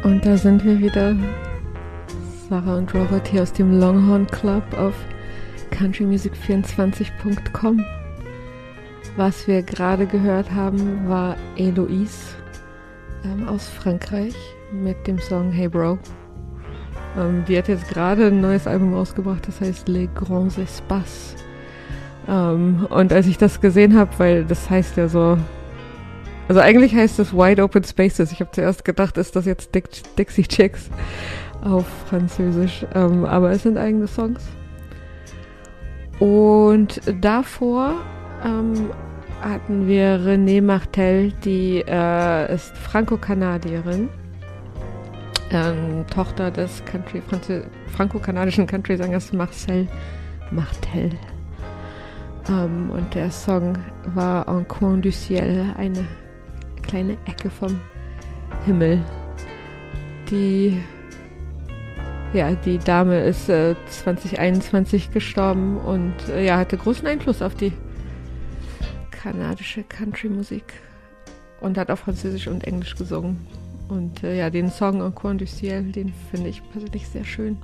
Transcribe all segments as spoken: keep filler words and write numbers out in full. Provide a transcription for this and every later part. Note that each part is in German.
Und da sind wir wieder, Sarah und Robert hier aus dem Longhorn Club auf country music vierundzwanzig Punkt com. Was wir gerade gehört haben, war Eloise ähm, aus Frankreich mit dem Song Hey Bro. Ähm, die hat jetzt gerade ein neues Album rausgebracht, das heißt Les Grands Espaces. Ähm, und als ich das gesehen habe, weil das heißt ja so, also eigentlich heißt es Wide Open Spaces. Ich habe zuerst gedacht, ist das jetzt Dick, Dixie Chicks auf Französisch, ähm, aber es sind eigene Songs. Und davor ähm, hatten wir Renée Martel, die äh, ist Franco-Kanadierin, ähm, Tochter des Country, Franzö- franco-kanadischen Country-Sängers Marcel Martel. Ähm, und der Song war Un coin du ciel, eine kleine Ecke vom Himmel. Die Ja, die Dame ist äh, zwanzig einundzwanzig gestorben und äh, ja, hatte großen Einfluss auf die kanadische Country-Musik und hat auf Französisch und Englisch gesungen. Und äh, ja, den Song Un coin du ciel, den finde ich persönlich sehr schön.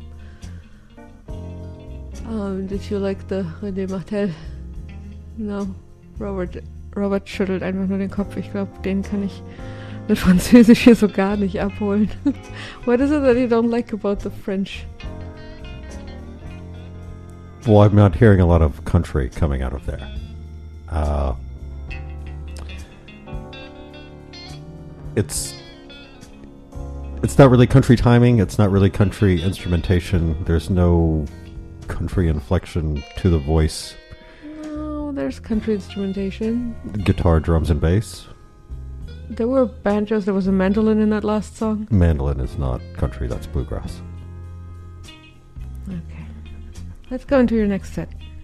Um, did you like the Renée Martel? No, Robert, Robert schüttelt einfach nur den Kopf. Ich glaube, den kann ich mit Französisch hier so gar nicht abholen. What is it that you don't like about the French? Well, I'm not hearing a lot of country coming out of there. Uh, it's it's not really country timing. It's not really country instrumentation. There's no country inflection to the voice. No, there's country instrumentation. Guitar, drums, and bass. There were banjos. There was a mandolin in that last song. Mandolin is not country. That's bluegrass. Okay. Let's go into your next set.